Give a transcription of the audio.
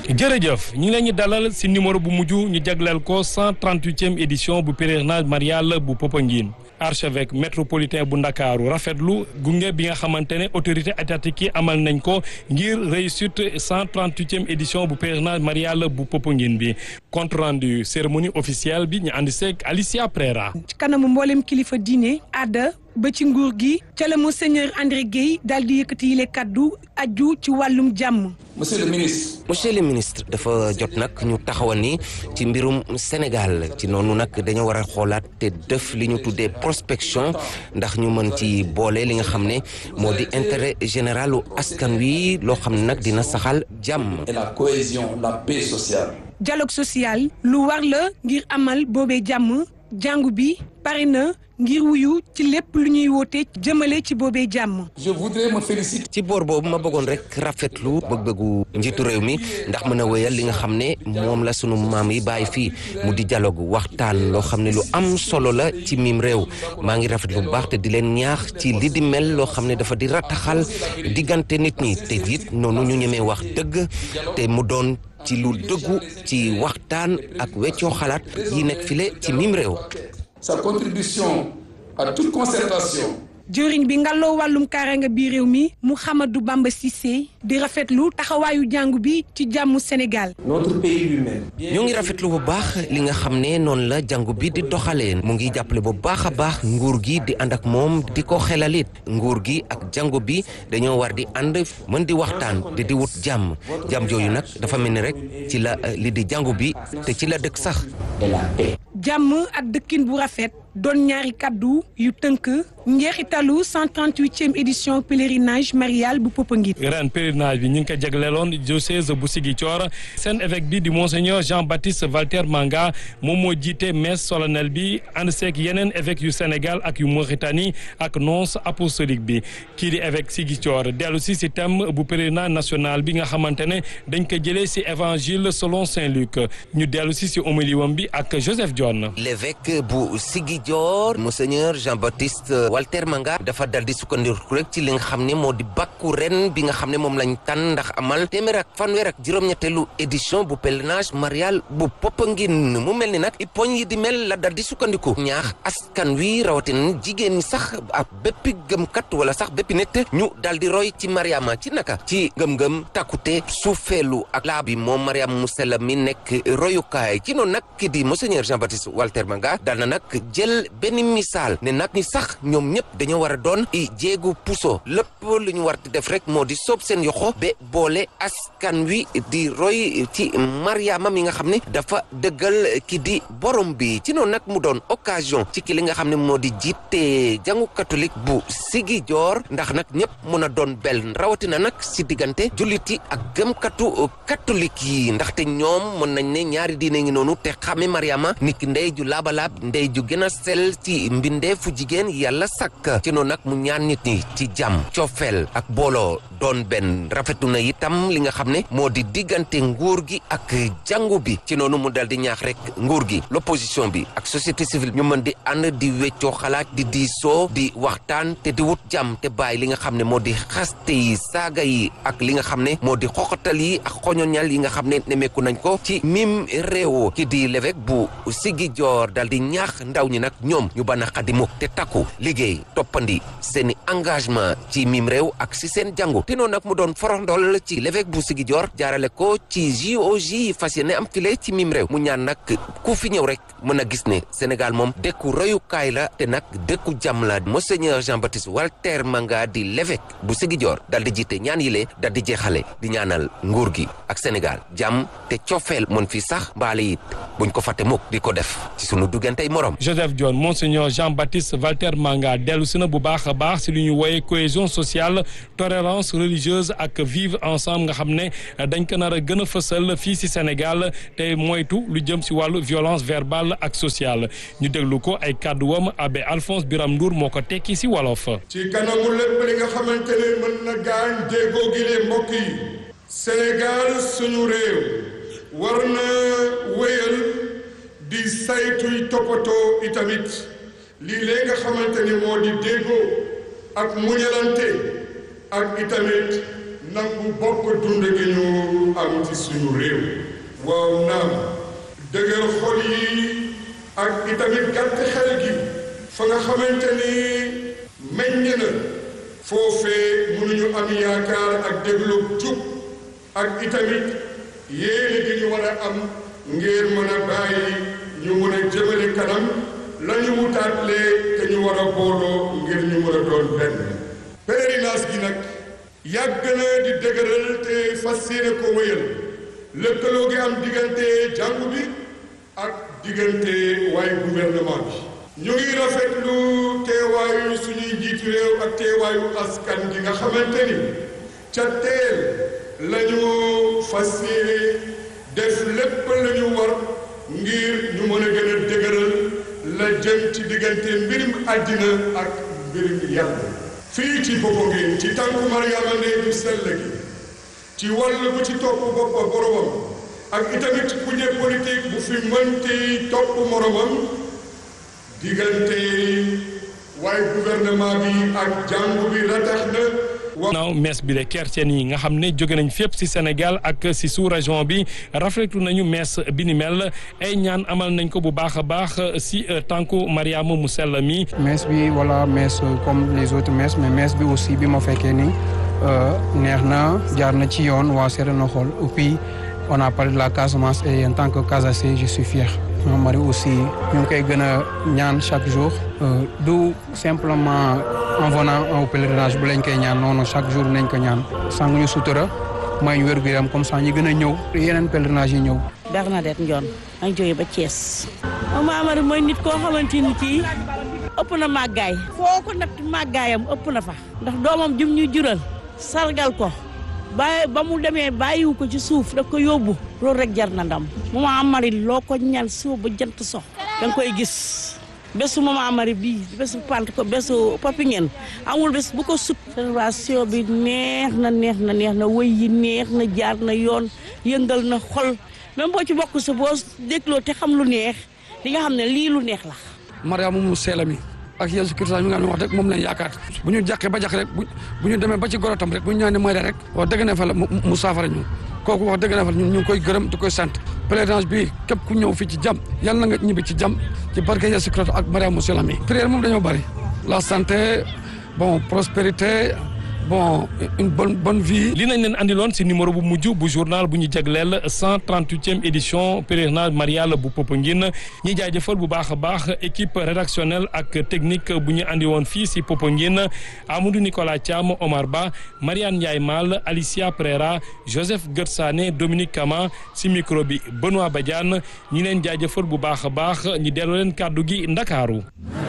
jërëjëf ñu ngi leen ñu dalal si numéro bu mujj ñu jagleel ko 138e édition bu pèlerinage marial bu Popenguine archevêque métropolitain bu Ndakaaru rafetlu gunge bi nga xamante ne autorité étatique yi amal nañ ko ngir réussite 138e édition bu pèlerinage marial bu Popenguine bi compte rendu cérémonie officielle bi ñu ànd seeg Alicia Prera. ci kanamu mboolem kilifa diine aada ba ci nguur gi ca la monseigneur André Guèye daal di yëkkati yile kaddu aju ci wàllum jàmm. monsieur le ministre dafa jot nag ñu taxawal ni ci mbirum Sénégal ci noonu nag dañoo war a xoolaat te def li ñu tuddee prospection ndax ñu mën ci boole li nga xam ne moo di intérêt généralu askan wi loo xam ne nag dina saxal jàmm. et la cohésion, la paix sociale. dialogue social lu war la ngir amal boobee jàmm jàngu bi pare na ngir wuyu ci lépp lu ñuy woote jëmale ci boobee jàmm. je voudrais me féliciter. ci boor boobu ma bëggoon rek rafetlu bëgg-bëggu njiitu réew mi ndax mën a wéyal li nga xam ne moom la sunu maam yi bàyyi fii mu di dialogue waxtaan loo xam ne lu am solo la ci mim réew maa ngi rafetlu bu baax te di leen ñaax ci li di mel loo xam ne dafa di rataxal diggante nit ñi te it noonu ñu ñemee wax dëgg te mu doon ci lu dëggu ci waxtaan ak weccoo xalaat yi nekk file ci mim réew. sa contribution à toute concertation. jëriñ bi ngalloo wàllum kaaraange bi réew mi Mouhamadou Bamba Cissé di rafetlu taxawaayu jàngu bi ci jàmmu Sénégal. notre pays lui-même. ñoo ngi rafetlu bu baax li nga xam ne noonu la jàngu bi di doxalee mu ngi jàppale bu baax a baax nguur gi di ànd ak moom di ko xelalit nguur gi ak jàngu bi dañoo war di ànd mën di waxtaan di wut jàmm jooyu nag dafa mel ni rek ci la li di jàngu bi te ci la dëkk sax. jàmm ak dëkkin bu rafet doon ñaari kaddu yu tënk njeexitalu 138e édition pèlerinage marial bu Popenguine. ren pèlerinage bi ñu ngi ko jagleeloon diocèse bu Ziguinchor seen évêque bi di monseigneur Jean-Baptiste Walter Manga moom moo jiite messe solennelle bi ànd seeg yeneen évêque yu Sénégal ak yu Mauritanie ak nonce apostolique bi kii di évêque Ziguinchor dellu si thème bu pèlerinage national bi nga xamante ne dañ ko jëlee si évangile selon Saint Luc ñu dellu si homélie wam bi ak Joseph Dione. l'évêque bu Ziguinchor monseigneur Jean-Baptiste Walter Manga dafa dal di sukkandiku rek ci li nga xam ne moo di bàkku ren bi nga xam ne moom lañ tànn ndax amal téeméer ak fanweer ak juróom-ñetteelu édition bu pèlerinage marial bu Popenguine mu mel ni nag i poñ yi di mel la dal di sukkandiku ñaax askan wi rawatina jigéen ñi sax ak béppi gëmkat wala sax béppi nit ñu dal di roy ci Mariama ci naka ci ngëm-ngëm takkute suufeelu ak laa bi moom Mariam mu sell mi nekk royukaay ci noonu nag ki di monseigneur Jean-Baptiste Walter Manga dal na nag jël benn misaal ne nag ñi sax ñoom ñëpp dañoo war a doon i jéegu puso lépp lu ñu war di def rek moo di soob seen yoxo ba boole askan wi di roy ci Mariama mi nga xam ne dafa dëggal ki di borom bi ci noonu nag mu doon occasion ci ki li nga xam ne moo di jiite jàngu catholique bu Ziguinchor ndax nag ñëpp mën a doon bel rawatina nag si diggante jullit yi ak gëmkatu catholique yi ndaxte ñoom mën nañ ne ñaari diine ngi noonu te xame Mariama niki ndey ju laabalaab ndey ju gën a sell ci mbindee fu jigéen yàlla sàkk ci noonu nag mu ñaan nit ñi ci jàmm coofeel ak booloo doon benn rafetu na itam li nga xam ne moo di diggante nguur gi ak jàngu bi ci noonu mu dal di ñaax rek nguur gi l'opposition bi ak société civile ñu mën di ànd di weccoo xalaat di diisoo di waxtaan te di wut jàmm te bàyyi li nga xam ne moo di xaste yi saaga yi ak li nga xam ne moo di xoxatal yi ak xoñoñal yi nga xam ne nemeeku nañ ko ci mim réew ki di l'évêque bu Ziguinchor dal di ñaax ndaw ñi nag ñoom ñu bana xadimuk te takku liggéey toppandi seeni engagement ci mim réew ak si seen jàngu te noonu nag mu doon foroxndol ci l'évêque bu Ziguinchor jaarale ko ci JOJ yi fas yéene am file ci mim réew mu ñaan nag ku fi ñëw rek mën a gis ne Sénégal moom dëkku royukaay la te nag dëkku jàmm la monseigneur Jean-Baptiste Walter Manga di l'évêque bu Ziguinchor dal di jiite ñaan yile dal di jeexale di ñaanal nguur gi ak Sénégal jàmm te cofeel mën fi sax mbaale it buñ ko fàtte mukk di ko def ci sunu duggantey morom. Joseph Dione monseigneur Jean-Baptiste Walter Manga dellu si na bu baax a baax si lu ñu wooye cohésion sociale tolérance religieuse ak vivre ensemble nga xam ne dañ ko nar a gën a fësal fii si Sénégal te moytu lu jëm si wàllu violence verbale ak sociale ñu déglu ko ay kàddu wam abbé Alphonse Biram Ndour moo ko tekki si wolof. ci kanamu lépp li nga xamante ne mën na gaañ déggoo gi de mbokk yi Sénégal suñu réew war na wéyal di saytuy toppatoo itamit lii lee nga xamante ni moo di déggoo ak muñalante ak itamit nangu bokk dund gi ñu am ci suñu réew waaw naam dëgër xol yi ak itamit gàtt xel gi fa nga xamante ni meññ na foofee mënuñu am yaakaar ak déglu jub ak itamit yéene gi ñu war a am ngir mën a bàyyi ñu mën a jëmale kanam la ñu wutaatlee te ñu war a booloo ngir ñu mën a doon benn pèlerinage gi nag yàgg na di dëgëral te fas yéene ko wéyal lëkkaloo gi am diggante jàngu bi ak diggante waaye gouvernement bi ñu ngi rafetlu teewaayu suñuy njiitu réew ak teewaayu askan gi nga xamante ni ca teel la ñu fas yéene def lépp la ñu war ngir ñu mën a gën a dëgëral la jëm ci diggante mbirim àddina ak mbirim yàlla fii ci Popenguine ci tànku Mariama Ndey bu sell gi ci wàll bu ci topp boppa boromam ak itamit kuje politique bu fi mënti topp moromam diggante waaye gouvernement bi ak jàngu bi ratax na naaw mees bi le chrétien yi nga xam ne jóge nañ fépp ci Sénégal ak ci sous-région bi rafetlu nañu mees bi ni mel ay ñaan amal nañ ko bu baax a baax ci tànku Mariama mu sell mi. mees bi wala mees comme les autres messes mais mees bi aussi bi ma fekkee ni neex na jaar na ci yoon waa seere na xool et puis on a parlé de la Casamance et en tant que Casaçais je suis fier. mon mari aussi ñu ngi koy gën a ñaan chaque jour du simplement en venant au pèlerinage bu lañ koy ñaan noonu chaque jour nañ ko ñaan sang ñu sutura may ñu wér-gu-yaram comme ça ñu gën a ñëw yeneen pèlerinage yi ñëw. Bernadette Ndione maa ngi jógee ba Thiès. Mama Amary mooy nit koo xamante ni kii ëpp na màggaay foo ko natt màggaayam ëpp na fa ndax doomam jum ñu jural sargal ko ba mu demee bàyyiwu ko ci suuf daf ko yóbbu loolu rek jar na ndam. Mama Amary loo ko ñaan suuf ba jant sox da nga koy gis bésu Mama Amary bii bésu pant ko bésu Popenguine amul bés bu ko sut célébration bi neex na wëy yi neex na jaar na yoon yëngal na xol même boo ci bokk sa boo dégloo te xam lu neex li nga xam ne lii lu neex la. Mariama mu sell mi ak Yeesu Kirista mi nga xam ne wax dëgg moom lañ yaakaar bu ñu jàqee ba jàq rek bu ñu demee ba ci gorotam rek bu ñu ñaanee Maria rek wax dëgg ne fa la mu saafara ñu kooku wax dëgg ne fa ñun ñu ngi koy gërëm di koy sant pèlerinage bi képp ku ñëw fii ci jàmm yàlla na nga ñibbi ci jàmm ci barke Yeesu Kirista ak Mariama mu sell mi prière moom dañoo bari la santé bon prospérité bon une bonne vie. li nañ leen andiloon ci numéro bu mujj bu journal bu ñu jagleel 138e édition pèlerinage marial bu Popenguine ñi jaajëfal bu baax a baax équipe rédactionnelle ak technique bu ñu andi woon fii ci Popenguine Amadou Nicolas Thiam Omar Ba Mariane Ndiaye Mal Alicia Prera Joseph Gersané Dominique Kama ci micro bi Benoît Badiane ñi leen jaajëfal bu baax a baax ñi delloo leen kàddu gi Ndakaaru.